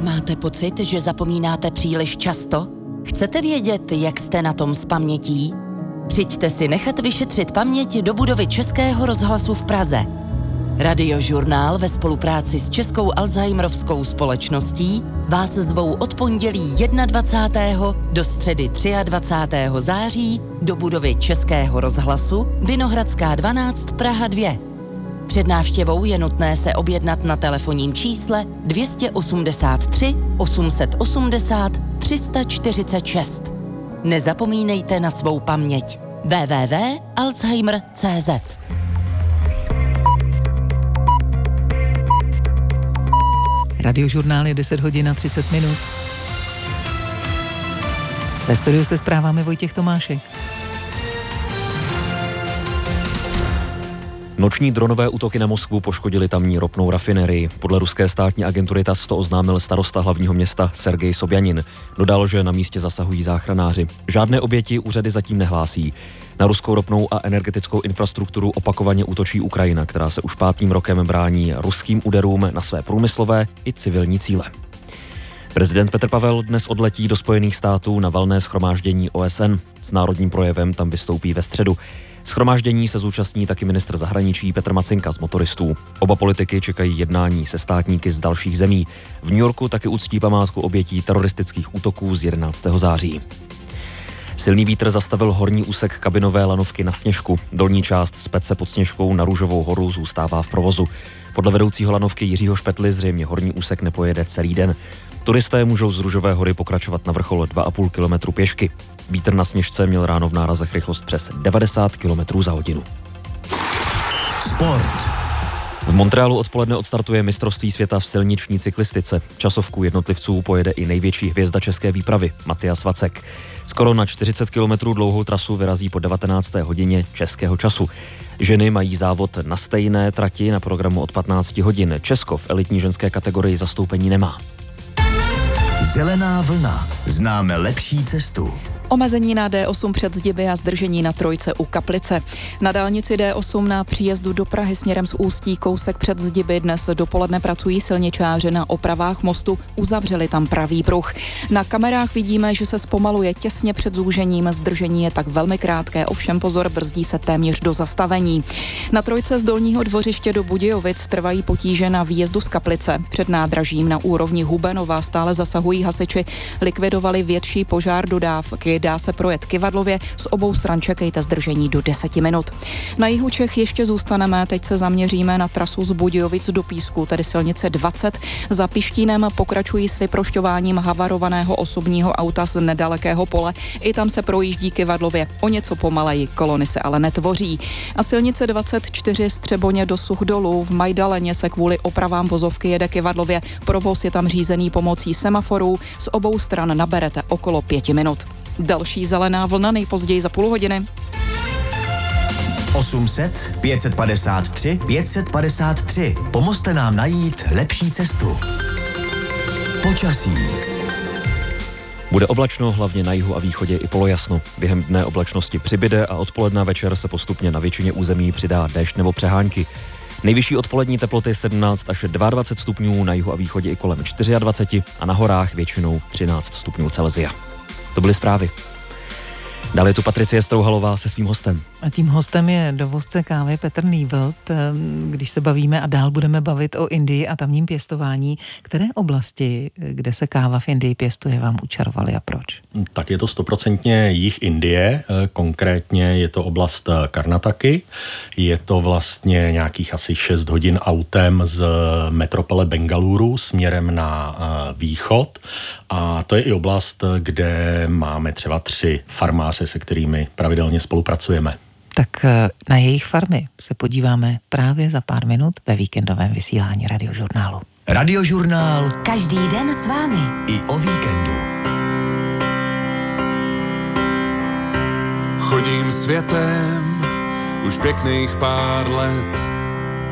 Máte pocit, že zapomínáte příliš často? Chcete vědět, jak jste na tom s pamětí? Přijďte si nechat vyšetřit paměť do budovy Českého rozhlasu v Praze. Radiožurnál ve spolupráci s Českou Alzheimerovskou společností vás zvou od pondělí 21. do středy 23. září do budovy Českého rozhlasu Vinohradská 12 Praha 2. Před návštěvou je nutné se objednat na telefonním čísle 283 880 346. Nezapomínejte na svou paměť. www.alzheimer.cz. Radiožurnál je 10 hodin a 30 minut. Ve studiu se zprávami Vojtěch Tomášek. Noční dronové útoky na Moskvu poškodily tamní ropnou rafinerii. Podle ruské státní agentury TASS to oznámil starosta hlavního města Sergej Sobjanin. Dodal, že na místě zasahují záchranáři. Žádné oběti úřady zatím nehlásí. Na ruskou ropnou a energetickou infrastrukturu opakovaně útočí Ukrajina, která se už 5. rokem brání ruským úderům na své průmyslové i civilní cíle. Prezident Petr Pavel dnes odletí do Spojených států na valné shromáždění OSN. S národním projevem tam vystoupí ve středu. Shromáždění se zúčastní taky ministr zahraničí Petr Macinka z Motoristů. Oba politiky čekají jednání se státníky z dalších zemí. V New Yorku taky uctí památku obětí teroristických útoků z 11. září. Silný vítr zastavil horní úsek kabinové lanovky na Sněžku. Dolní část z Pece pod Sněžkou na Růžovou horu zůstává v provozu. Podle vedoucího lanovky Jiřího Špetly zřejmě horní úsek nepojede celý den. Turisté můžou z Růžové hory pokračovat na vrchol 2,5 kilometru pěšky. Vítr na Sněžce měl ráno v nárazech rychlost přes 90 km za hodinu. Sport. V Montrealu odpoledne odstartuje mistrovství světa v silniční cyklistice. Časovku jednotlivců pojede i největší hvězda české výpravy, Matyas Vacek. Skoro na 40 km dlouhou trasu vyrazí po 19. hodině českého času. Ženy mají závod na stejné trati na programu od 15 hodin. Česko v elitní ženské kategorii zastoupení nemá. Zelená vlna. Známe lepší cestu. Omezení na D8 před Zdiby a zdržení na trojce u Kaplice. Na dálnici D8 na příjezdu do Prahy směrem z Ústí kousek před Zdiby dnes dopoledne pracují silničáři na opravách mostu, uzavřeli tam pravý pruh. Na kamerách vidíme, že se zpomaluje těsně před zúžením, zdržení je tak velmi krátké, ovšem pozor, brzdí se téměř do zastavení. Na trojce z Dolního Dvořiště do Budějovic trvají potíže na výjezdu z Kaplice. Před nádražím na úrovni Hubenova stále zasahují hasiči, likvidovali větší požár dodávky. Dá se projet Kyvadlově, z obou stran čekejte zdržení do 10 minut. Na jihu Čech ještě zůstaneme, teď se zaměříme na trasu z Budějovic do Písku, tedy silnice 20. Za Pištínem pokračují s vyprošťováním havarovaného osobního auta z nedalekého pole. I tam se projíždí Kyvadlově. O něco pomaleji, kolony se ale netvoří. A silnice 24 z Třeboně do Suchdolu v Majdaleně se kvůli opravám vozovky jede Kyvadlově. Provoz je tam řízený pomocí semaforů. Z obou stran naberete okolo 5 minut. Další zelená vlna nejpozději za půl hodiny. 800 553 553. Pomozte nám najít lepší cestu. Počasí. Bude oblačno, hlavně na jihu a východě i polojasno. Během dne oblačnosti přibyde a odpoledne večer se postupně na většině území přidá déšť nebo přehánky. Nejvyšší odpolední teploty 17 až 22 stupňů, na jihu a východě i kolem 24 a na horách většinou 13 stupňů Celsia. To byly zprávy. Dále je tu Patricie Strouhalová se svým hostem. A tím hostem je dovozce kávy Petr Nývlt. Když se bavíme a dál budeme bavit o Indii a tamním pěstování, které oblasti, kde se káva v Indii pěstuje, vám učarovaly a proč? Tak je to 100% jih Indie, konkrétně je to oblast Karnataky. Je to vlastně nějakých asi 6 hodin autem z metropole Bengaluru směrem na východ. A to je i oblast, kde máme třeba 3 farmáře, se kterými pravidelně spolupracujeme. Tak na jejich farmy se podíváme právě za pár minut ve víkendovém vysílání Radiožurnálu. Radiožurnál. Každý den s vámi. I o víkendu. Chodím světem už pěkných pár let.